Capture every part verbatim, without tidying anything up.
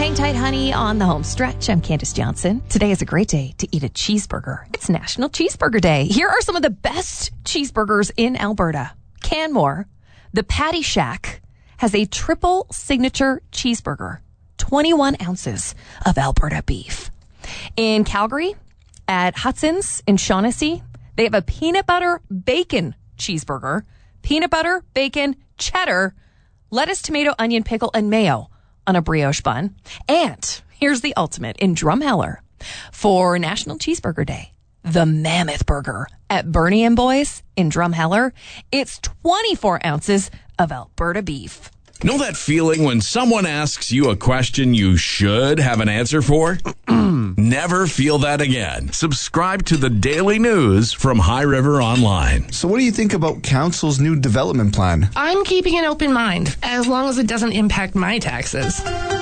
Hang tight, honey, on the home stretch. I'm Candace Johnson. Today is a great day to eat a cheeseburger. It's National Cheeseburger Day. Here are some of the best cheeseburgers in Alberta. Canmore, the Patty Shack, has a triple signature cheeseburger, twenty-one ounces of Alberta beef. In Calgary, at Hudson's in Shaughnessy, they have a peanut butter bacon cheeseburger, peanut butter, bacon, cheddar, lettuce, tomato, onion, pickle, and mayo on a brioche bun. And here's the ultimate in Drumheller for National Cheeseburger Day. The Mammoth Burger at Bernie and Boys in Drumheller. It's twenty-four ounces of Alberta beef. Know that feeling when someone asks you a question you should have an answer for? Never feel that again. Subscribe to the daily news from High River Online. So what do you think about Council's new development plan? I'm keeping an open mind, as long as it doesn't impact my taxes.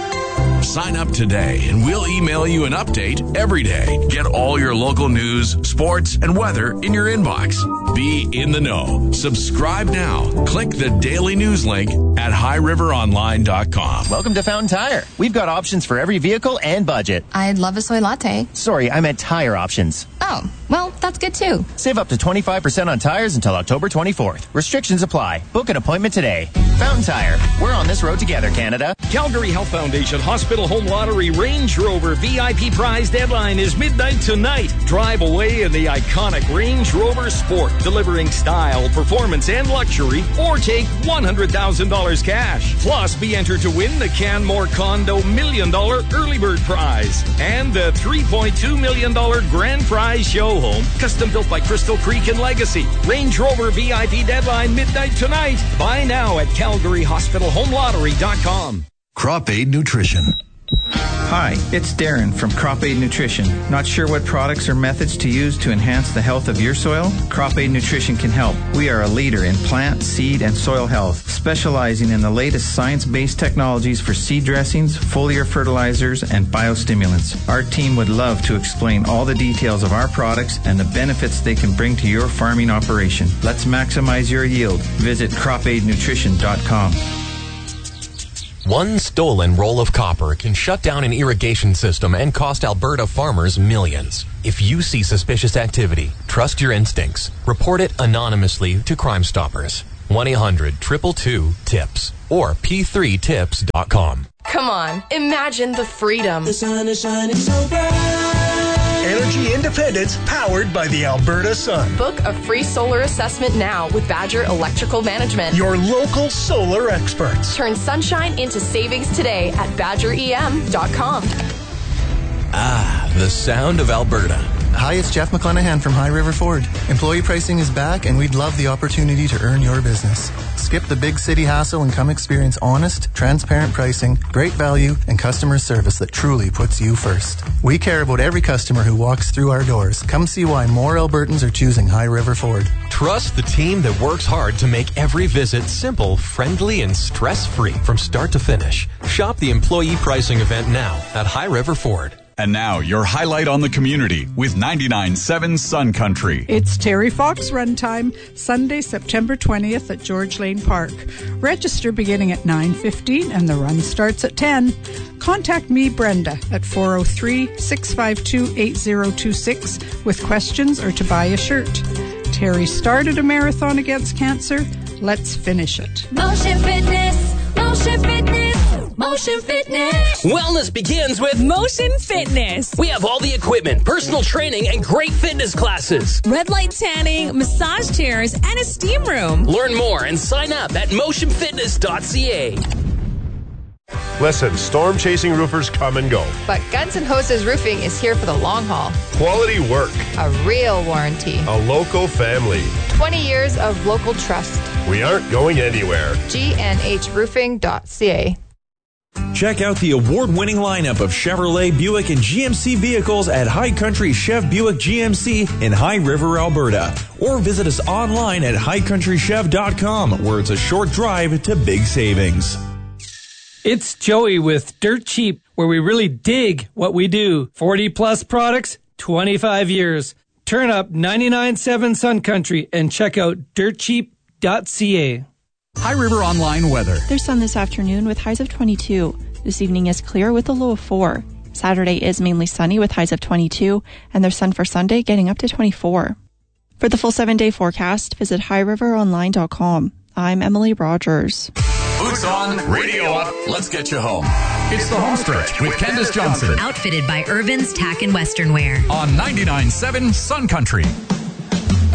Sign up today and we'll email you an update every day. Get all your local news, sports, and weather in your inbox. Be in the know. Subscribe now. Click the daily news link at high river online dot com. Welcome to Fountain Tire. We've got options for every vehicle and budget. I'd love a soy latte. Sorry, I meant tire options. Oh, well, that's good too. Save up to twenty-five percent on tires until October twenty-fourth. Restrictions apply. Book an appointment today. Fountain Tire. We're on this road together, Canada. Calgary Health Foundation Hospital Home Lottery Range Rover V I P prize deadline is midnight tonight. Drive away in the iconic Range Rover Sport, delivering style, performance, and luxury, or take one hundred thousand dollars cash. Plus, be entered to win the Canmore Condo Million Dollar Early Bird Prize and the three point two million dollars Grand Prize Show Home, custom built by Crystal Creek and Legacy. Range Rover V I P deadline midnight tonight. Buy now at calgary hospital home lottery dot com. Crop Aid Nutrition. Hi, it's Darren from Crop Aid Nutrition. Not sure what products or methods to use to enhance the health of your soil? Crop Aid Nutrition can help. We are a leader in plant, seed, and soil health, specializing in the latest science-based technologies for seed dressings, foliar fertilizers, and biostimulants. Our team would love to explain all the details of our products and the benefits they can bring to your farming operation. Let's maximize your yield. Visit crop aid nutrition dot com. One stolen roll of copper can shut down an irrigation system and cost Alberta farmers millions. If you see suspicious activity, trust your instincts. Report it anonymously to Crime Stoppers. one eight hundred two two two TIPS or p three tips dot com. Come on, imagine the freedom. The sun is shining so bright. Energy independence powered by the Alberta sun. Book a free solar assessment now with Badger Electrical Management. Your local solar experts. Turn sunshine into savings today at badger e m dot com. Ah, the sound of Alberta. Hi, it's Jeff McClenahan from High River Ford. Employee pricing is back, and we'd love the opportunity to earn your business. Skip the big city hassle and come experience honest, transparent pricing, great value, and customer service that truly puts you first. We care about every customer who walks through our doors. Come see why more Albertans are choosing High River Ford. Trust the team that works hard to make every visit simple, friendly, and stress-free from start to finish. Shop the employee pricing event now at High River Ford. And now, your highlight on the community with ninety-nine point seven Sun Country. It's Terry Fox Run Time, Sunday, September twentieth at George Lane Park. Register beginning at nine fifteen and the run starts at ten. Contact me, Brenda, at four oh three, six five two, eight oh two six with questions or to buy a shirt. Terry started a marathon against cancer. Let's finish it. Motion Fitness, Motion Fitness. Motion Fitness. Wellness begins with Motion Fitness. We have all the equipment, personal training, and great fitness classes. Red light tanning, massage chairs, and a steam room. Learn more and sign up at motion fitness dot c a. Listen, storm-chasing roofers come and go. But Guns N' Hoses Roofing is here for the long haul. Quality work. A real warranty. A local family. twenty years of local trust. We aren't going anywhere. G N H roofing dot c a. Check out the award-winning lineup of Chevrolet, Buick, and G M C vehicles at High Country Chev Buick G M C in High River, Alberta. Or visit us online at high country chev dot com, where it's a short drive to big savings. It's Joey with Dirt Cheap, where we really dig what we do. forty plus products, twenty-five years. Turn up ninety-nine point seven Sun Country and check out dirt cheap dot c a. High River Online weather. There's sun this afternoon with highs of twenty-two. This evening is clear with a low of four. Saturday is mainly sunny with highs of twenty-two, and there's sun for Sunday getting up to twenty-four. For the full seven-day forecast, visit high river online dot com. I'm Emily Rogers. Boots on, radio up, let's get you home. It's the home stretch with Candace Johnson. Outfitted by Irvin's Tack and Western Wear. On ninety-nine point seven Sun Country.